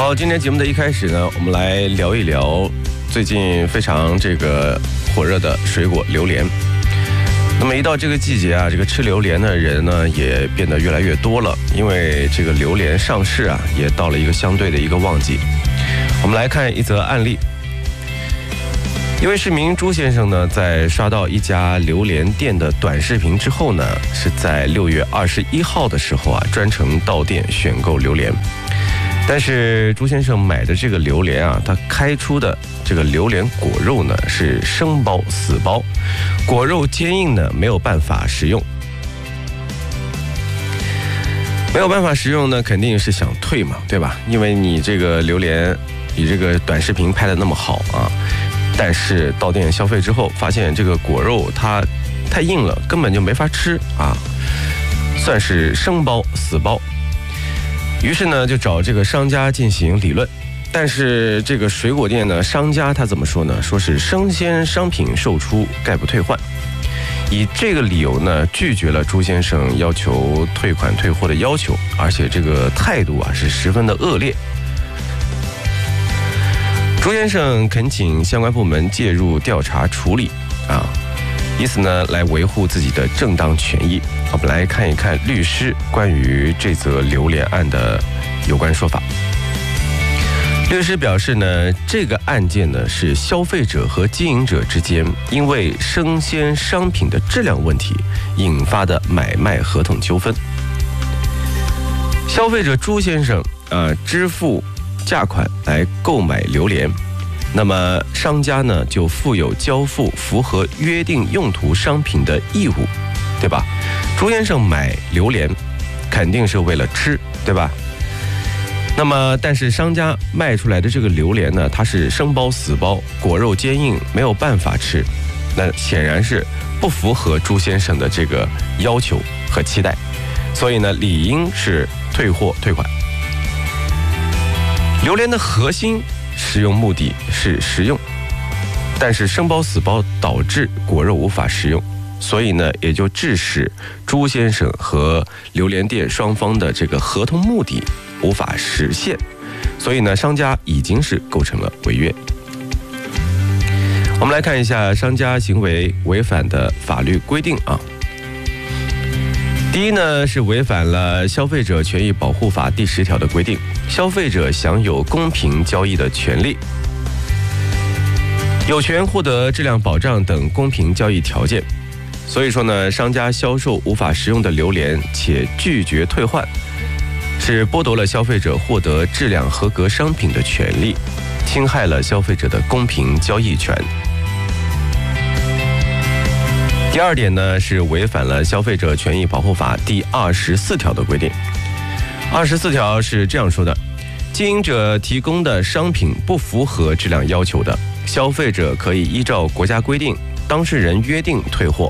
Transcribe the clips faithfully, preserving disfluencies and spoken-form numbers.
好，今天节目的一开始呢，我们来聊一聊最近非常这个火热的水果榴莲。那么一到这个季节啊，这个吃榴莲的人呢也变得越来越多了，因为这个榴莲上市啊，也到了一个相对的一个旺季。我们来看一则案例。一位市民朱先生呢，在刷到一家榴莲店的短视频之后呢，是在六月二十一号的时候啊，专程到店选购榴莲。但是朱先生买的这个榴莲啊，他开出的这个榴莲果肉呢是生包死包，果肉坚硬呢没有办法食用。没有办法食用呢，肯定是想退嘛，对吧？因为你这个榴莲，你这个短视频拍的那么好啊。但是到店消费之后，发现这个果肉它太硬了，根本就没法吃啊，算是生包死包。于是呢，就找这个商家进行理论。但是这个水果店呢，商家他怎么说呢？说是生鲜商品售出，概不退换。以这个理由呢，拒绝了朱先生要求退款退货的要求，而且这个态度啊是十分的恶劣。朱先生恳请相关部门介入调查处理啊，以此呢来维护自己的正当权益。我们来看一看律师关于这则榴莲案的有关说法。律师表示呢，这个案件呢是消费者和经营者之间因为生鲜商品的质量问题引发的买卖合同纠纷。消费者朱先生呃支付价款来购买榴莲，那么商家呢就负有交付符合约定用途商品的义务，对吧？朱先生买榴莲肯定是为了吃，对吧？那么但是商家卖出来的这个榴莲呢，它是生包死包，果肉坚硬，没有办法吃，那显然是不符合朱先生的这个要求和期待，所以呢理应是退货退款。榴莲的核心食用目的是食用，但是生包死包导致果肉无法食用，所以呢也就致使朱先生和榴莲店双方的这个合同目的无法实现，所以呢商家已经是构成了违约。我们来看一下商家行为违反的法律规定啊。第一呢，是违反了消费者权益保护法第十条的规定，消费者享有公平交易的权利，有权获得质量保障等公平交易条件。所以说呢，商家销售无法食用的榴莲且拒绝退换，是剥夺了消费者获得质量合格商品的权利，侵害了消费者的公平交易权。第二点呢，是违反了消费者权益保护法第二十四条的规定。二十四条是这样说的：经营者提供的商品不符合质量要求的，消费者可以依照国家规定、当事人约定退货，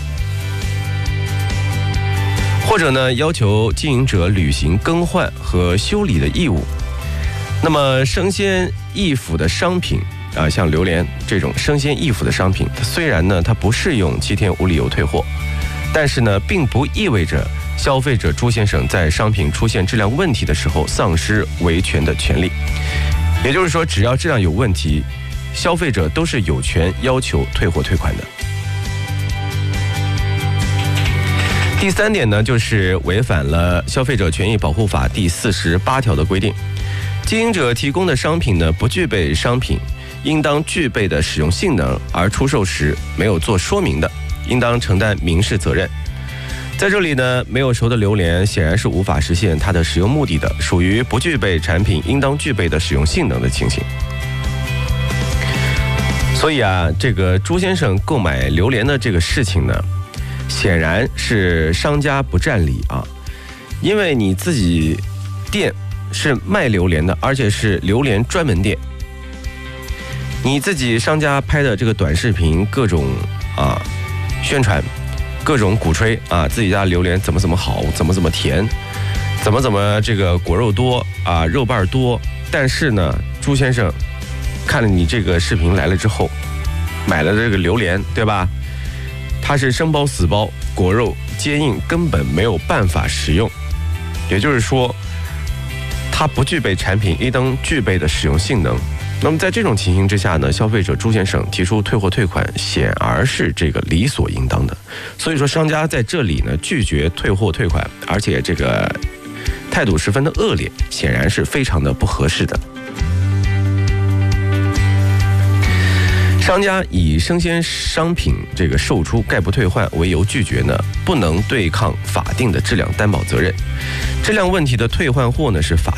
或者呢要求经营者履行更换和修理的义务。那么生鲜易腐的商品啊，像榴莲这种生鲜易腐的商品，虽然呢它不适用七天无理由退货，但是呢并不意味着消费者朱先生在商品出现质量问题的时候丧失维权的权利。也就是说，只要质量有问题，消费者都是有权要求退货退款的。第三点呢，就是违反了消费者权益保护法第四十八条的规定，经营者提供的商品呢不具备商品应当具备的使用性能，而出售时没有做说明的，应当承担民事责任。在这里呢，没有熟的榴莲显然是无法实现它的使用目的的，属于不具备产品应当具备的使用性能的情形。所以啊，这个朱先生购买榴莲的这个事情呢，显然是商家不占理啊，因为你自己店是卖榴莲的，而且是榴莲专门店。你自己商家拍的这个短视频，各种啊宣传，各种鼓吹啊自己家榴莲怎么怎么好，怎么怎么甜，怎么怎么这个果肉多啊，肉瓣多。但是呢，朱先生看了你这个视频来了之后，买了这个榴莲，对吧？它是生包死包，果肉坚硬，根本没有办法食用。也就是说， 它不具备产品应当具备的使用性能。那么在这种情形之下呢，消费者朱先生提出退货退款，显而是这个理所应当的。所以说，商家在这里呢拒绝退货退款，而且这个态度十分的恶劣，显然是非常的不合适的。商家以生鲜商品这个售出概不退换为由拒绝呢，不能对抗法定的质量担保责任。质量问题的退换货呢是法